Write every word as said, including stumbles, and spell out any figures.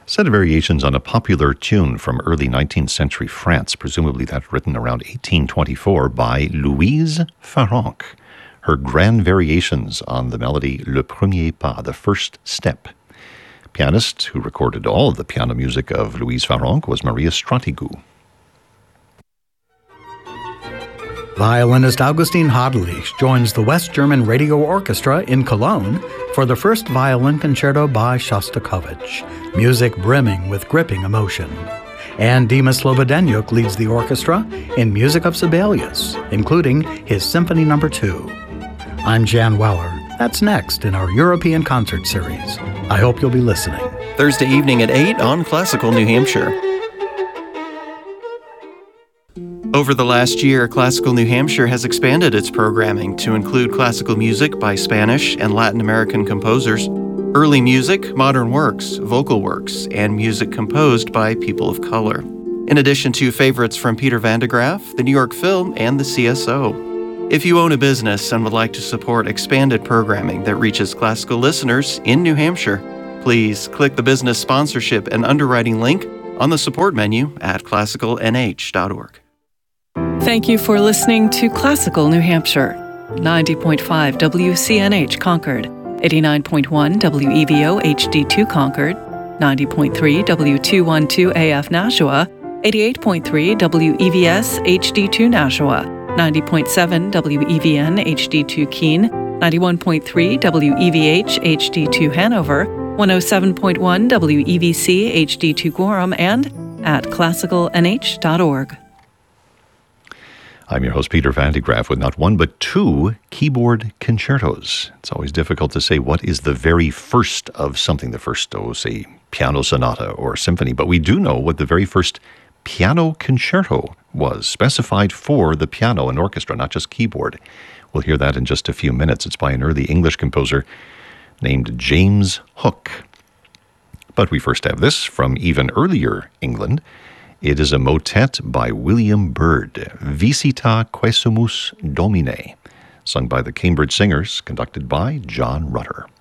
Set of variations on a popular tune from early nineteenth century France, presumably that written around eighteen twenty-four by Louise Farrenc. Her grand variations on the melody Le Premier Pas, the first step. Pianist who recorded all of the piano music of Louise Farrenc was Maria Stratigou. Violinist Augustin Hadelich joins the West German Radio Orchestra in Cologne for the first violin concerto by Shostakovich, music brimming with gripping emotion. And Dimas Slobodenjuk leads the orchestra in music of Sibelius, including his Symphony Number two. I'm Jan Weller. That's next in our European concert series. I hope you'll be listening. Thursday evening at eight on Classical New Hampshire. Over the last year, Classical New Hampshire has expanded its programming to include classical music by Spanish and Latin American composers, early music, modern works, vocal works, and music composed by people of color, in addition to favorites from Peter Van de Graaff, the New York Film, and the C S O. If you own a business and would like to support expanded programming that reaches classical listeners in New Hampshire, please click the business sponsorship and underwriting link on the support menu at classical n h dot org. Thank you for listening to Classical New Hampshire, ninety point five W C N H Concord, eighty-nine point one W E V O H D two Concord, ninety point three W two twelve A F Nashua, eighty-eight point three W E V S H D two Nashua, ninety point seven W E V N H D two Keene, ninety-one point three W E V H H D two Hanover, one oh seven point one W E V C H D two Gorham, and at classical n h dot org. I'm your host, Peter Van de Graaff, with not one but two keyboard concertos. It's always difficult to say what is the very first of something, the first, oh, say, piano sonata or symphony, but we do know what the very first piano concerto was, specified for the piano and orchestra, not just keyboard. We'll hear that in just a few minutes. It's by an early English composer named James Hook. But we first have this from even earlier England. It is a motet by William Byrd, Visita Quesumus Domine, sung by the Cambridge Singers, conducted by John Rutter.